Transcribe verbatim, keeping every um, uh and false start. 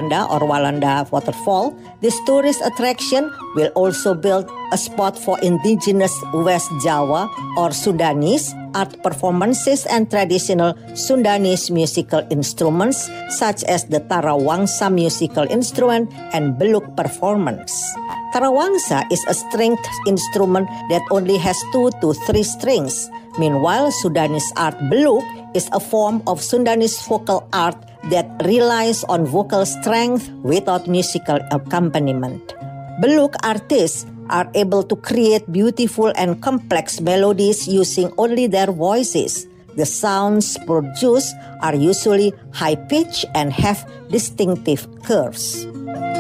Walanda or Walanda Waterfall, this tourist attraction will also build a spot for indigenous West Java or Sundanese art performances and traditional Sundanese musical instruments such as the tarawangsa musical instrument and beluk performance. Tarawangsa is a stringed instrument that only has two to three strings. Meanwhile, Sundanese art beluk is a form of Sundanese vocal art that relies on vocal strength without musical accompaniment. Beluk artists are able to create beautiful and complex melodies using only their voices. The sounds produced are usually high-pitched and have distinctive curves.